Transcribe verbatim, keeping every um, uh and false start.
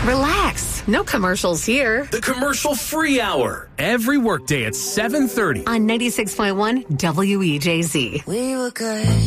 Relax. No commercials here. The Commercial Free Hour. Every workday at seven thirty. On ninety-six point one W E J Z. We were good.